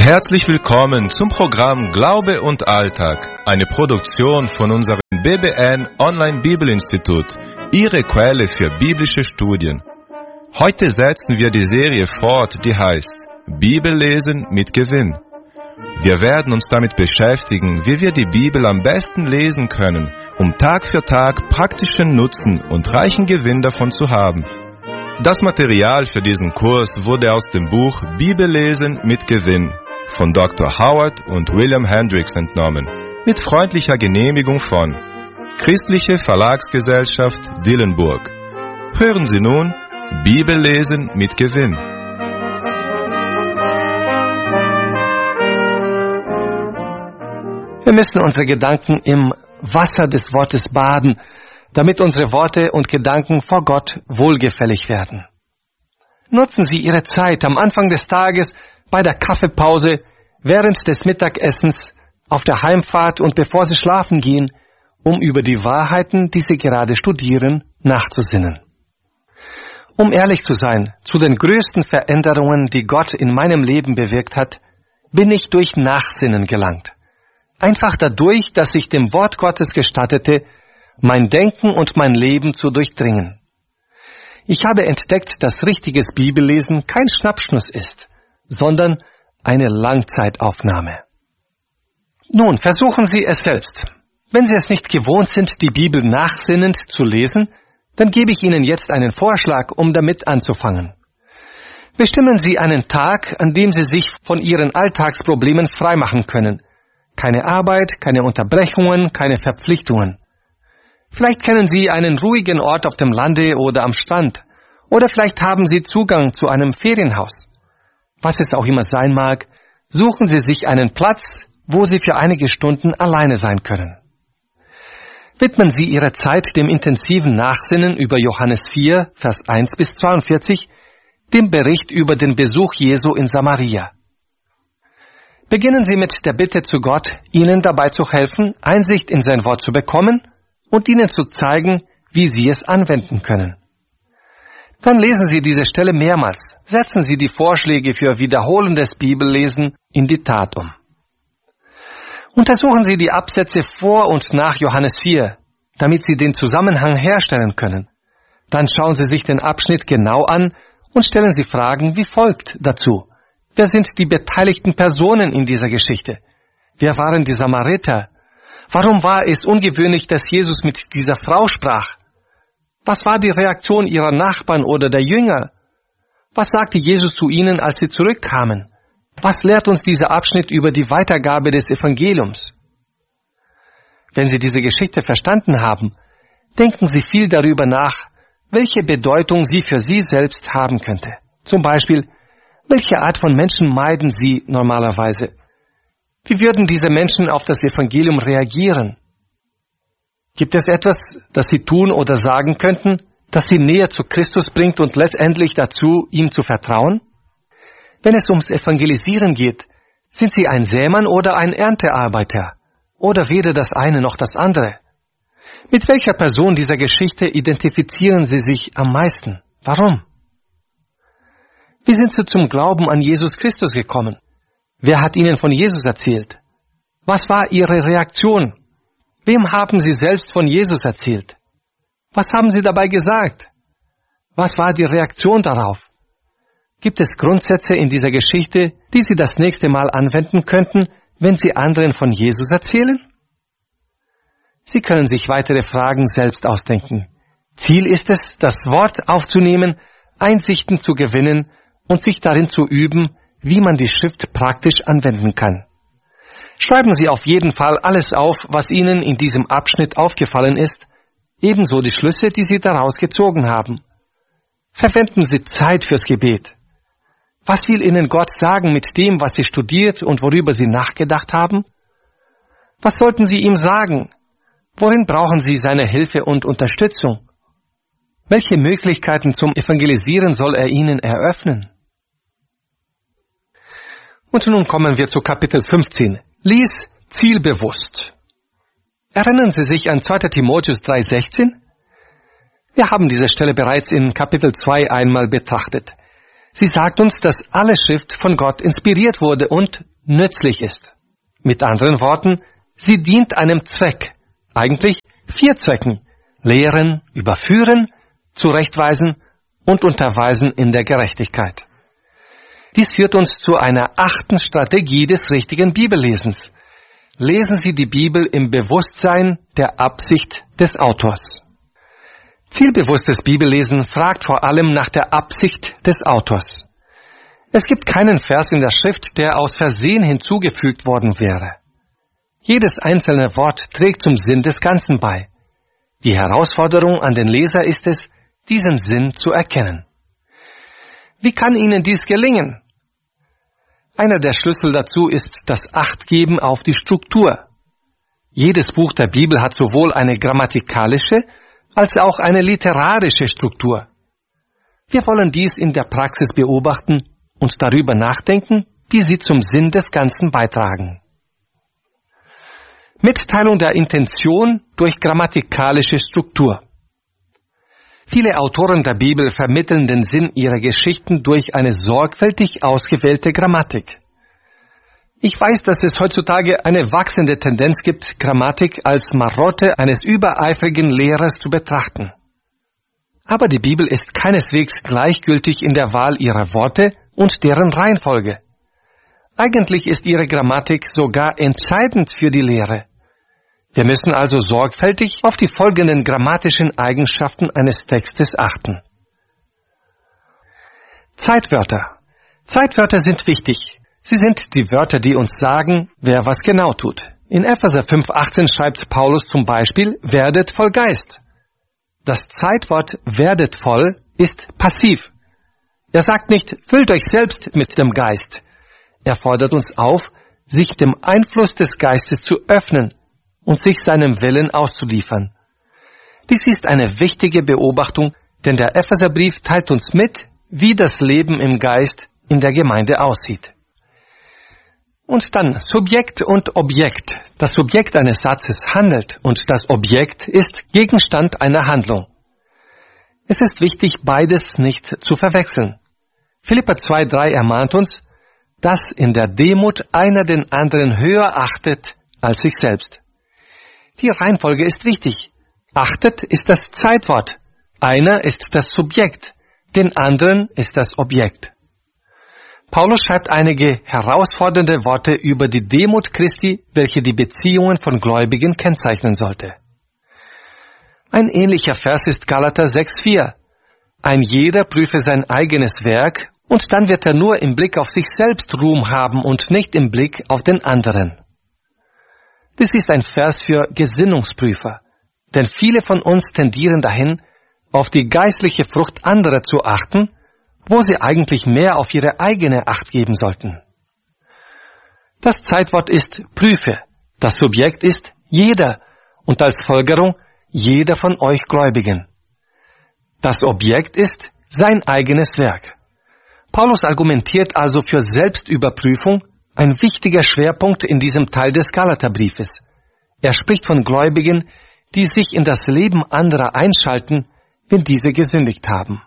Herzlich willkommen zum Programm Glaube und Alltag, eine Produktion von unserem BBN Online Bibelinstitut, Ihre Quelle für biblische Studien. Heute setzen wir die Serie fort, die heißt Bibellesen mit Gewinn. Wir werden uns damit beschäftigen, wie wir die Bibel am besten lesen können, um Tag für Tag praktischen Nutzen und reichen Gewinn davon zu haben. Das Material für diesen Kurs wurde aus dem Buch Bibellesen mit Gewinn von Dr. Howard und William Hendricks entnommen, mit freundlicher Genehmigung von Christliche Verlagsgesellschaft Dillenburg. Hören Sie nun Bibellesen mit Gewinn. Wir müssen unsere Gedanken im Wasser des Wortes baden, damit unsere Worte und Gedanken vor Gott wohlgefällig werden. Nutzen Sie Ihre Zeit am Anfang des Tages, bei der Kaffeepause, während des Mittagessens, auf der Heimfahrt und bevor Sie schlafen gehen, um über die Wahrheiten, die Sie gerade studieren, nachzusinnen. Um ehrlich zu sein, zu den größten Veränderungen, die Gott in meinem Leben bewirkt hat, bin ich durch Nachsinnen gelangt. Einfach dadurch, dass ich dem Wort Gottes gestattete, mein Denken und mein Leben zu durchdringen. Ich habe entdeckt, dass richtiges Bibellesen kein Schnappschnuss ist, sondern eine Langzeitaufnahme. Nun, versuchen Sie es selbst. Wenn Sie es nicht gewohnt sind, die Bibel nachsinnend zu lesen, dann gebe ich Ihnen jetzt einen Vorschlag, um damit anzufangen. Bestimmen Sie einen Tag, an dem Sie sich von Ihren Alltagsproblemen freimachen können. Keine Arbeit, keine Unterbrechungen, keine Verpflichtungen. Vielleicht kennen Sie einen ruhigen Ort auf dem Lande oder am Strand. Oder vielleicht haben Sie Zugang zu einem Ferienhaus. Was es auch immer sein mag, suchen Sie sich einen Platz, wo Sie für einige Stunden alleine sein können. Widmen Sie Ihre Zeit dem intensiven Nachsinnen über Johannes 4, Vers 1 bis 42, dem Bericht über den Besuch Jesu in Samaria. Beginnen Sie mit der Bitte zu Gott, Ihnen dabei zu helfen, Einsicht in sein Wort zu bekommen und Ihnen zu zeigen, wie Sie es anwenden können. Dann lesen Sie diese Stelle mehrmals. Setzen Sie die Vorschläge für wiederholendes Bibellesen in die Tat um. Untersuchen Sie die Absätze vor und nach Johannes 4, damit Sie den Zusammenhang herstellen können. Dann schauen Sie sich den Abschnitt genau an und stellen Sie Fragen wie folgt dazu. Wer sind die beteiligten Personen in dieser Geschichte? Wer waren die Samariter? Warum war es ungewöhnlich, dass Jesus mit dieser Frau sprach? Was war die Reaktion ihrer Nachbarn oder der Jünger? Was sagte Jesus zu ihnen, als sie zurückkamen? Was lehrt uns dieser Abschnitt über die Weitergabe des Evangeliums? Wenn Sie diese Geschichte verstanden haben, denken Sie viel darüber nach, welche Bedeutung sie für Sie selbst haben könnte. Zum Beispiel, welche Art von Menschen meiden Sie normalerweise? Wie würden diese Menschen auf das Evangelium reagieren? Gibt es etwas, das Sie tun oder sagen könnten, das Sie näher zu Christus bringt und letztendlich dazu, ihm zu vertrauen? Wenn es ums Evangelisieren geht, sind Sie ein Sämann oder ein Erntearbeiter? Oder weder das eine noch das andere? Mit welcher Person dieser Geschichte identifizieren Sie sich am meisten? Warum? Wie sind Sie zum Glauben an Jesus Christus gekommen? Wer hat Ihnen von Jesus erzählt? Was war Ihre Reaktion? Wem haben Sie selbst von Jesus erzählt? Was haben Sie dabei gesagt? Was war die Reaktion darauf? Gibt es Grundsätze in dieser Geschichte, die Sie das nächste Mal anwenden könnten, wenn Sie anderen von Jesus erzählen? Sie können sich weitere Fragen selbst ausdenken. Ziel ist es, das Wort aufzunehmen, Einsichten zu gewinnen und sich darin zu üben, wie man die Schrift praktisch anwenden kann. Schreiben Sie auf jeden Fall alles auf, was Ihnen in diesem Abschnitt aufgefallen ist, ebenso die Schlüsse, die Sie daraus gezogen haben. Verwenden Sie Zeit fürs Gebet. Was will Ihnen Gott sagen mit dem, was Sie studiert und worüber Sie nachgedacht haben? Was sollten Sie ihm sagen? Worin brauchen Sie seine Hilfe und Unterstützung? Welche Möglichkeiten zum Evangelisieren soll er Ihnen eröffnen? Und nun kommen wir zu Kapitel 15. Lies zielbewusst. Erinnern Sie sich an 2. Timotheus 3,16? Wir haben diese Stelle bereits in Kapitel 2 einmal betrachtet. Sie sagt uns, dass alle Schrift von Gott inspiriert wurde und nützlich ist. Mit anderen Worten, sie dient einem Zweck, eigentlich 4 Zwecken: lehren, überführen, zurechtweisen und unterweisen in der Gerechtigkeit. Dies führt uns zu einer 8. Strategie des richtigen Bibellesens. Lesen Sie die Bibel im Bewusstsein der Absicht des Autors. Zielbewusstes Bibellesen fragt vor allem nach der Absicht des Autors. Es gibt keinen Vers in der Schrift, der aus Versehen hinzugefügt worden wäre. Jedes einzelne Wort trägt zum Sinn des Ganzen bei. Die Herausforderung an den Leser ist es, diesen Sinn zu erkennen. Wie kann Ihnen dies gelingen? Einer der Schlüssel dazu ist das Achtgeben auf die Struktur. Jedes Buch der Bibel hat sowohl eine grammatikalische als auch eine literarische Struktur. Wir wollen dies in der Praxis beobachten und darüber nachdenken, wie sie zum Sinn des Ganzen beitragen. Mitteilung der Intention durch grammatikalische Struktur. Viele Autoren der Bibel vermitteln den Sinn ihrer Geschichten durch eine sorgfältig ausgewählte Grammatik. Ich weiß, dass es heutzutage eine wachsende Tendenz gibt, Grammatik als Marotte eines übereifrigen Lehrers zu betrachten. Aber die Bibel ist keineswegs gleichgültig in der Wahl ihrer Worte und deren Reihenfolge. Eigentlich ist ihre Grammatik sogar entscheidend für die Lehre. Wir müssen also sorgfältig auf die folgenden grammatischen Eigenschaften eines Textes achten. Zeitwörter. Zeitwörter sind wichtig. Sie sind die Wörter, die uns sagen, wer was genau tut. In Epheser 5,18 schreibt Paulus zum Beispiel, werdet voll Geist. Das Zeitwort werdet voll ist passiv. Er sagt nicht, füllt euch selbst mit dem Geist. Er fordert uns auf, sich dem Einfluss des Geistes zu öffnen und sich seinem Willen auszuliefern. Dies ist eine wichtige Beobachtung, denn der Epheserbrief teilt uns mit, wie das Leben im Geist in der Gemeinde aussieht. Und dann Subjekt und Objekt. Das Subjekt eines Satzes handelt und das Objekt ist Gegenstand einer Handlung. Es ist wichtig, beides nicht zu verwechseln. Philipper 2,3 ermahnt uns, dass in der Demut einer den anderen höher achtet als sich selbst. Die Reihenfolge ist wichtig. Achtet ist das Zeitwort. Einer ist das Subjekt, den anderen ist das Objekt. Paulus schreibt einige herausfordernde Worte über die Demut Christi, welche die Beziehungen von Gläubigen kennzeichnen sollte. Ein ähnlicher Vers ist Galater 6,4. Ein jeder prüfe sein eigenes Werk, und dann wird er nur im Blick auf sich selbst Ruhm haben und nicht im Blick auf den anderen. Dies ist ein Vers für Gesinnungsprüfer, denn viele von uns tendieren dahin, auf die geistliche Frucht anderer zu achten, wo sie eigentlich mehr auf ihre eigene Acht geben sollten. Das Zeitwort ist prüfe, das Subjekt ist jeder und als Folgerung jeder von euch Gläubigen. Das Objekt ist sein eigenes Werk. Paulus argumentiert also für Selbstüberprüfung, ein wichtiger Schwerpunkt in diesem Teil des Galaterbriefes. Er spricht von Gläubigen, die sich in das Leben anderer einschalten, wenn diese gesündigt haben.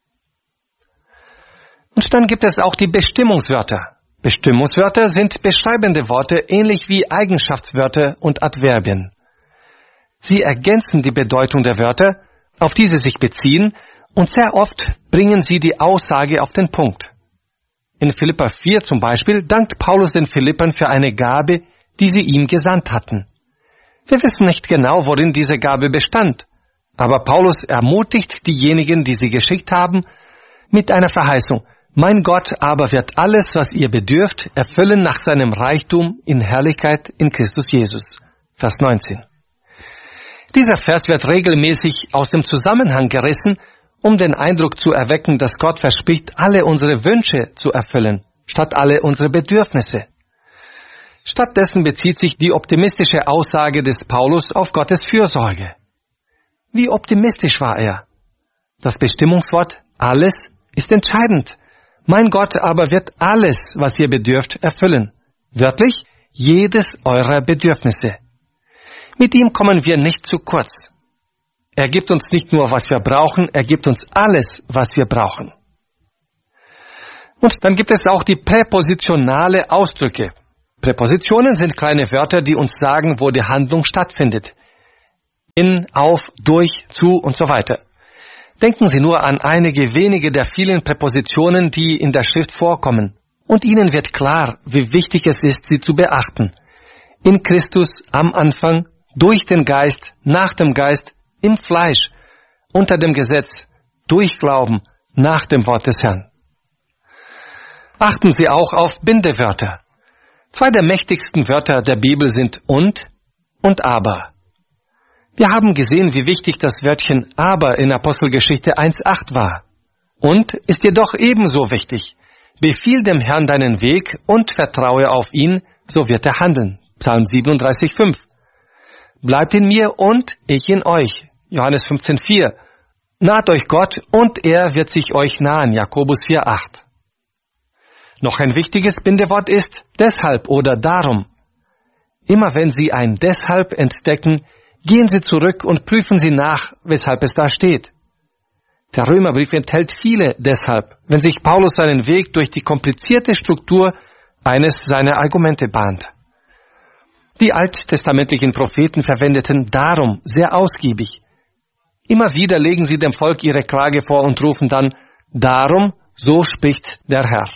Und dann gibt es auch die Bestimmungswörter. Bestimmungswörter sind beschreibende Worte, ähnlich wie Eigenschaftswörter und Adverbien. Sie ergänzen die Bedeutung der Wörter, auf die sie sich beziehen, und sehr oft bringen sie die Aussage auf den Punkt. In Philipper 4 zum Beispiel dankt Paulus den Philippern für eine Gabe, die sie ihm gesandt hatten. Wir wissen nicht genau, worin diese Gabe bestand, aber Paulus ermutigt diejenigen, die sie geschickt haben, mit einer Verheißung: Mein Gott aber wird alles, was ihr bedürft, erfüllen nach seinem Reichtum in Herrlichkeit in Christus Jesus. Vers 19. Dieser Vers wird regelmäßig aus dem Zusammenhang gerissen, um den Eindruck zu erwecken, dass Gott verspricht, alle unsere Wünsche zu erfüllen, statt alle unsere Bedürfnisse. Stattdessen bezieht sich die optimistische Aussage des Paulus auf Gottes Fürsorge. Wie optimistisch war er? Das Bestimmungswort alles ist entscheidend. Mein Gott aber wird alles, was ihr bedürft, erfüllen. Wörtlich, jedes eurer Bedürfnisse. Mit ihm kommen wir nicht zu kurz. Er gibt uns nicht nur, was wir brauchen, er gibt uns alles, was wir brauchen. Und dann gibt es auch die präpositionale Ausdrücke. Präpositionen sind kleine Wörter, die uns sagen, wo die Handlung stattfindet. In, auf, durch, zu und so weiter. Denken Sie nur an einige wenige der vielen Präpositionen, die in der Schrift vorkommen. Und Ihnen wird klar, wie wichtig es ist, sie zu beachten. In Christus, am Anfang, durch den Geist, nach dem Geist, im Fleisch, unter dem Gesetz, durch Glauben, nach dem Wort des Herrn. Achten Sie auch auf Bindewörter. 2 der mächtigsten Wörter der Bibel sind und aber. Wir haben gesehen, wie wichtig das Wörtchen aber in Apostelgeschichte 1,8 war. Und ist jedoch ebenso wichtig. Befiehl dem Herrn deinen Weg und vertraue auf ihn, so wird er handeln. Psalm 37,5. Bleibt in mir und ich in euch. Johannes 15,4. Naht euch Gott und er wird sich euch nahen. Jakobus 4,8. Noch ein wichtiges Bindewort ist deshalb oder darum. Immer wenn Sie ein deshalb entdecken, gehen Sie zurück und prüfen Sie nach, weshalb es da steht. Der Römerbrief enthält viele deshalb, wenn sich Paulus seinen Weg durch die komplizierte Struktur eines seiner Argumente bahnt. Die alttestamentlichen Propheten verwendeten darum sehr ausgiebig. Immer wieder legen sie dem Volk ihre Klage vor und rufen dann, darum, so spricht der Herr.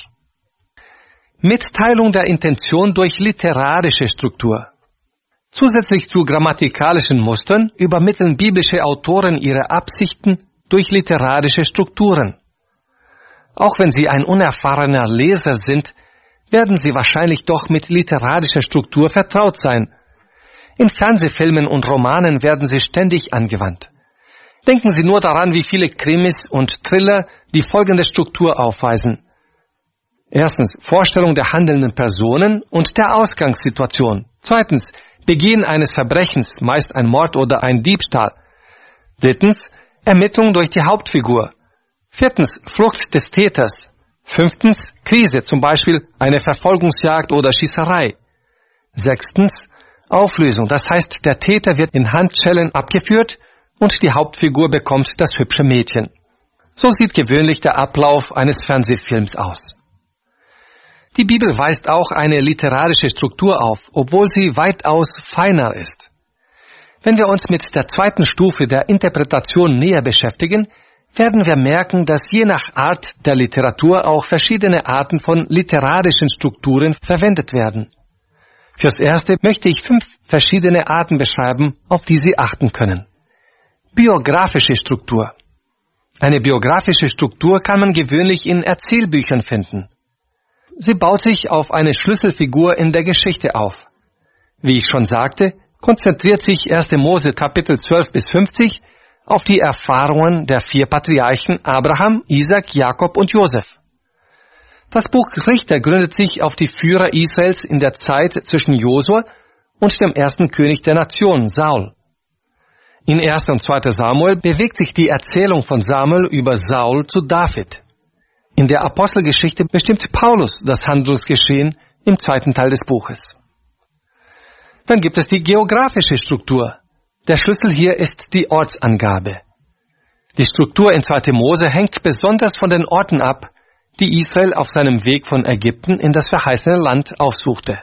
Mitteilung der Intention durch literarische Struktur. Zusätzlich zu grammatikalischen Mustern übermitteln biblische Autoren ihre Absichten durch literarische Strukturen. Auch wenn Sie ein unerfahrener Leser sind, werden Sie wahrscheinlich doch mit literarischer Struktur vertraut sein. In Fernsehfilmen und Romanen werden sie ständig angewandt. Denken Sie nur daran, wie viele Krimis und Thriller die folgende Struktur aufweisen. Erstens, Vorstellung der handelnden Personen und der Ausgangssituation. Zweitens, Begehen eines Verbrechens, meist ein Mord oder ein Diebstahl. Drittens, Ermittlung durch die Hauptfigur. Viertens, Flucht des Täters. Fünftens, Krise, zum Beispiel eine Verfolgungsjagd oder Schießerei. Sechstens, Auflösung, das heißt, der Täter wird in Handschellen abgeführt und die Hauptfigur bekommt das hübsche Mädchen. So sieht gewöhnlich der Ablauf eines Fernsehfilms aus. Die Bibel weist auch eine literarische Struktur auf, obwohl sie weitaus feiner ist. Wenn wir uns mit der zweiten Stufe der Interpretation näher beschäftigen, werden wir merken, dass je nach Art der Literatur auch verschiedene Arten von literarischen Strukturen verwendet werden. Fürs Erste möchte ich 5 verschiedene Arten beschreiben, auf die Sie achten können. Biografische Struktur. Eine biografische Struktur kann man gewöhnlich in Erzählbüchern finden. Sie baut sich auf eine Schlüsselfigur in der Geschichte auf. Wie ich schon sagte, konzentriert sich 1. Mose Kapitel 12 bis 50 auf die Erfahrungen der 4 Patriarchen Abraham, Isaac, Jakob und Josef. Das Buch Richter gründet sich auf die Führer Israels in der Zeit zwischen Josua und dem ersten König der Nation, Saul. In 1. und 2. Samuel bewegt sich die Erzählung von Samuel über Saul zu David. In der Apostelgeschichte bestimmt Paulus das Handlungsgeschehen im 2. Teil des Buches. Dann gibt es die geografische Struktur. Der Schlüssel hier ist die Ortsangabe. Die Struktur in 2. Mose hängt besonders von den Orten ab, die Israel auf seinem Weg von Ägypten in das verheißene Land aufsuchte.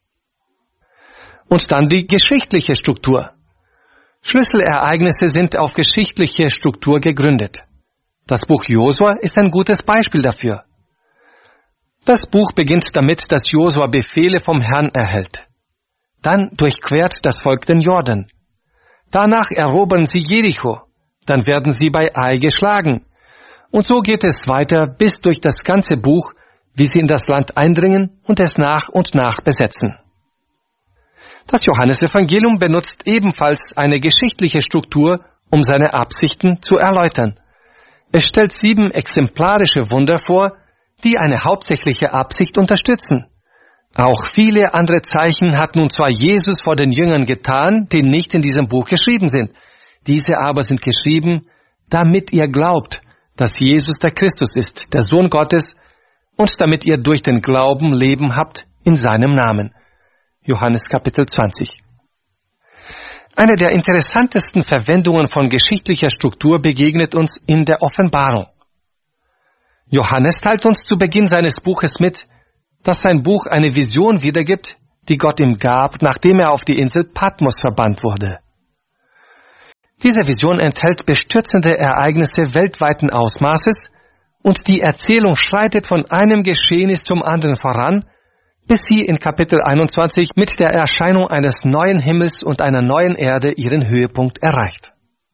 Und dann die geschichtliche Struktur. Schlüsselereignisse sind auf geschichtliche Struktur gegründet. Das Buch Josua ist ein gutes Beispiel dafür. Das Buch beginnt damit, dass Josua Befehle vom Herrn erhält. Dann durchquert das Volk den Jordan. Danach erobern sie Jericho. Dann werden sie bei Ai geschlagen. Und so geht es weiter bis durch das ganze Buch, wie sie in das Land eindringen und es nach und nach besetzen. Das Johannesevangelium benutzt ebenfalls eine geschichtliche Struktur, um seine Absichten zu erläutern. Es stellt 7 exemplarische Wunder vor, die eine hauptsächliche Absicht unterstützen. Auch viele andere Zeichen hat nun zwar Jesus vor den Jüngern getan, die nicht in diesem Buch geschrieben sind. Diese aber sind geschrieben, damit ihr glaubt, dass Jesus der Christus ist, der Sohn Gottes, und damit ihr durch den Glauben Leben habt in seinem Namen. Johannes Kapitel 20. Eine der interessantesten Verwendungen von geschichtlicher Struktur begegnet uns in der Offenbarung. Johannes teilt uns zu Beginn seines Buches mit, dass sein Buch eine Vision wiedergibt, die Gott ihm gab, nachdem er auf die Insel Patmos verbannt wurde. Diese Vision enthält bestürzende Ereignisse weltweiten Ausmaßes und die Erzählung schreitet von einem Geschehnis zum anderen voran, bis sie in Kapitel 21 mit der Erscheinung eines neuen Himmels und einer neuen Erde ihren Höhepunkt erreicht.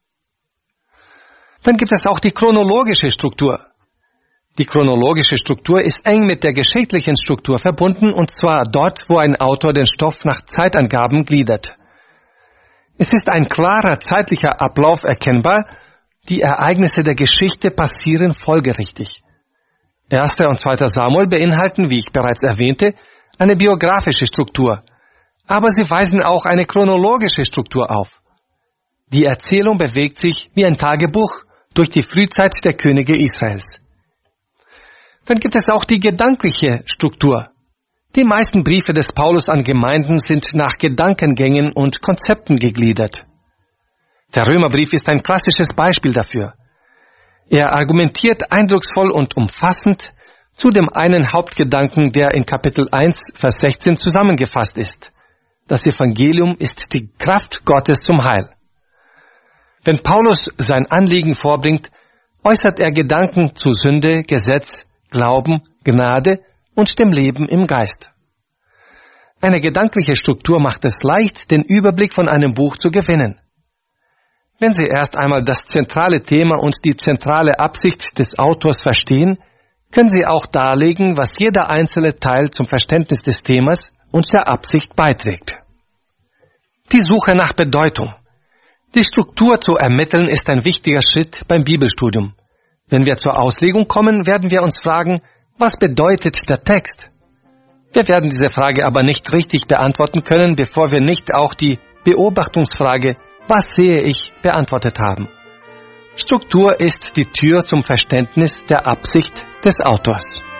Dann gibt es auch die chronologische Struktur. Die chronologische Struktur ist eng mit der geschichtlichen Struktur verbunden, und zwar dort, wo ein Autor den Stoff nach Zeitangaben gliedert. Es ist ein klarer zeitlicher Ablauf erkennbar, die Ereignisse der Geschichte passieren folgerichtig. 1. und 2. Samuel beinhalten, wie ich bereits erwähnte, eine biografische Struktur, aber sie weisen auch eine chronologische Struktur auf. Die Erzählung bewegt sich wie ein Tagebuch durch die Frühzeit der Könige Israels. Dann gibt es auch die gedankliche Struktur. Die meisten Briefe des Paulus an Gemeinden sind nach Gedankengängen und Konzepten gegliedert. Der Römerbrief ist ein klassisches Beispiel dafür. Er argumentiert eindrucksvoll und umfassend zu dem einen Hauptgedanken, der in Kapitel 1, Vers 16 zusammengefasst ist. Das Evangelium ist die Kraft Gottes zum Heil. Wenn Paulus sein Anliegen vorbringt, äußert er Gedanken zu Sünde, Gesetz, Glauben, Gnade und dem Leben im Geist. Eine gedankliche Struktur macht es leicht, den Überblick von einem Buch zu gewinnen. Wenn Sie erst einmal das zentrale Thema und die zentrale Absicht des Autors verstehen, können Sie auch darlegen, was jeder einzelne Teil zum Verständnis des Themas und der Absicht beiträgt. Die Suche nach Bedeutung. Die Struktur zu ermitteln ist ein wichtiger Schritt beim Bibelstudium. Wenn wir zur Auslegung kommen, werden wir uns fragen, was bedeutet der Text? Wir werden diese Frage aber nicht richtig beantworten können, bevor wir nicht auch die Beobachtungsfrage, was sehe ich, beantwortet haben. Struktur ist die Tür zum Verständnis der Absicht des Autors.